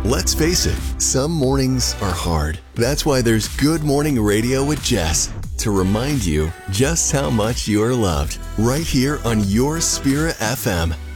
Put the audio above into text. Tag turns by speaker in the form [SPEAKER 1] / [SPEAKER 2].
[SPEAKER 1] Let's face it, some mornings are hard. That's why there's Good Morning Radio with Jess, to remind you just how much you're loved, right here on Your Spirit FM.